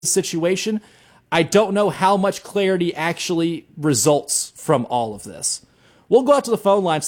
situation, I don't know how much clarity actually results from all of this. We'll go out to the phone lines,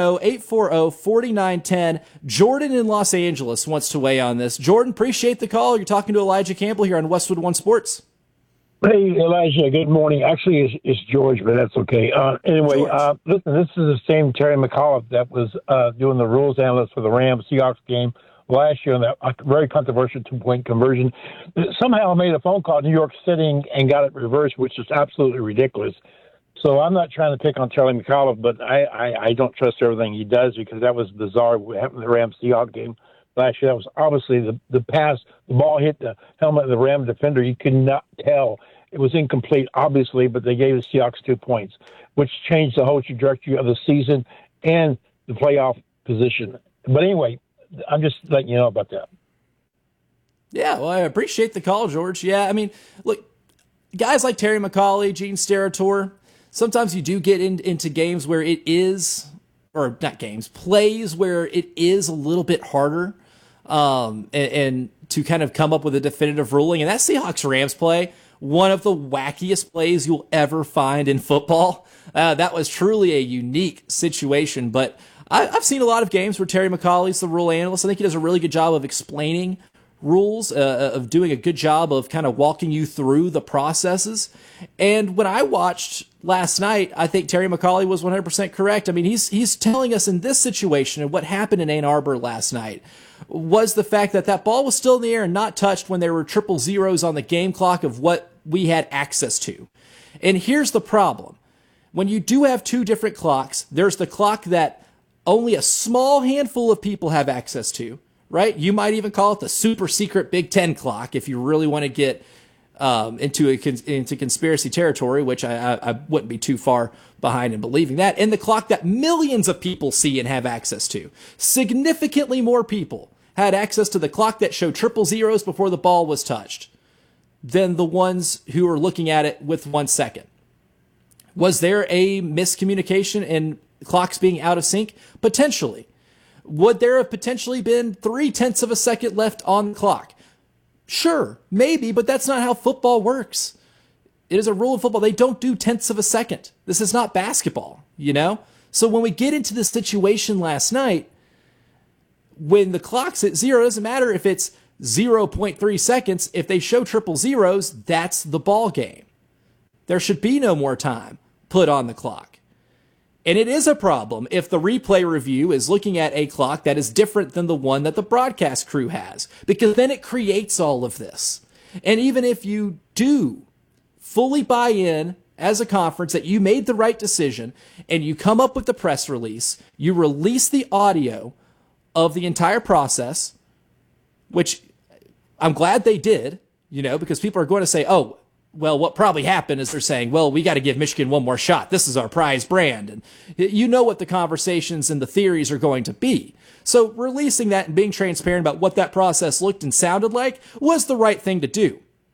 310-840-4910. Jordan in Los Angeles wants to weigh on this. Jordan, appreciate the call. You're talking to Elijah Campbell here on Westwood One Sports. Hey, Elijah, good morning. Actually, it's George, but that's okay. Anyway, listen, this is the same Terry McAuliffe that was doing the rules analyst for the Rams-Seahawks game last year on that very controversial two-point conversion. Somehow I made a phone call to New York City and got it reversed, which is absolutely ridiculous. So I'm not trying to pick on Charlie McAuliffe, but I don't trust everything he does because that was bizarre what happened in the Rams-Seahawks game last year. That was obviously the pass, the ball hit the helmet of the Ram defender. You could not tell. It was incomplete, obviously, but they gave the Seahawks 2 points, which changed the whole trajectory of the season and the playoff position. But anyway, I'm just letting you know about that. Yeah, well, I appreciate the call, George. Yeah, I mean, look, guys like Terry McAuliffe, Gene Steratore, sometimes you do get into games where it is, or not games, plays where it is a little bit harder and to kind of come up with a definitive ruling. And that Seahawks-Rams play, one of the wackiest plays you'll ever find in football. That was truly a unique situation, but I've seen a lot of games where Terry McAuliffe's the rule analyst. I think he does a really good job of explaining rules, of doing a good job of kind of walking you through the processes. And when I watched last night, I think Terry McAuliffe was 100% correct. I mean, he's telling us in this situation, and what happened in Ann Arbor last night was the fact that that ball was still in the air and not touched when there were triple zeros on the game clock of what we had access to. And here's the problem. When you do have two different clocks, there's the clock that only a small handful of people have access to, right? You might even call it the super secret Big Ten clock if you really want to get into conspiracy territory, which I wouldn't be too far behind in believing that. And the clock that millions of people see and have access to. Significantly more people had access to the clock that showed triple zeros before the ball was touched than the ones who are looking at it with 1 second. Was there a miscommunication and clocks being out of sync? Potentially. Would there have potentially been 0.3 of a second left on the clock? Sure, maybe, but that's not how football works. It is a rule of football. They don't do tenths of a second. This is not basketball, you know? So when we get into this situation last night, when the clock's at zero, it doesn't matter if it's 0.3 seconds. If they show triple zeros, that's the ball game. There should be no more time put on the clock. And it is a problem if the replay review is looking at a clock that is different than the one that the broadcast crew has, because then it creates all of this. And even if you do fully buy in as a conference that you made the right decision and you come up with the press release, you release the audio of the entire process, which I'm glad they did, you know, because people are going to say, oh, well, what probably happened is they're saying, well, we got to give Michigan one more shot. This is our prize brand. And you know what the conversations and the theories are going to be. So releasing that and being transparent about what that process looked and sounded like was the right thing to do.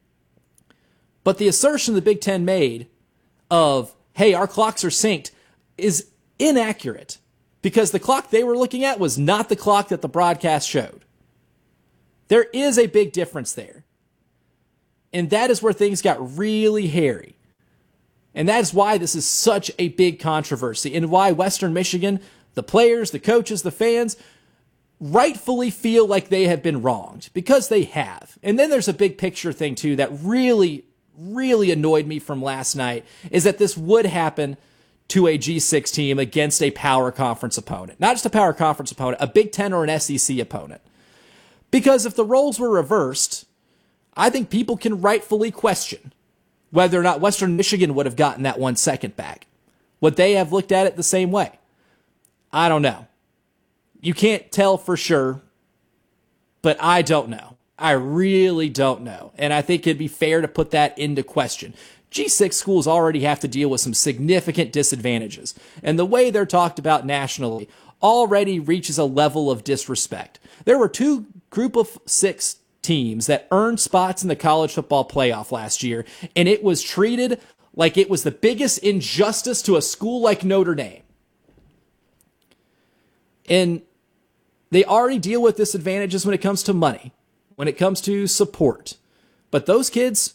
But the assertion the Big Ten made of, hey, our clocks are synced is inaccurate because the clock they were looking at was not the clock that the broadcast showed. There is a big difference there. And that is where things got really hairy. And that is why this is such a big controversy and why Western Michigan, the players, the coaches, the fans, rightfully feel like they have been wronged, because they have. And then there's a big picture thing too that really, really annoyed me from last night, is that this would happen to a G6 team against a power conference opponent. Not just a power conference opponent, a Big Ten or an SEC opponent. Because if the roles were reversed, I think people can rightfully question whether or not Western Michigan would have gotten that 1 second back. Would they have looked at it the same way? I don't know. You can't tell for sure, but I don't know. I really don't know. And I think it'd be fair to put that into question. G6 schools already have to deal with some significant disadvantages, and the way they're talked about nationally already reaches a level of disrespect. There were two group of 6 teams that earned spots in the college football playoff last year, and it was treated like it was the biggest injustice to a school like Notre Dame. And they already deal with disadvantages when it comes to money, when it comes to support, But those kids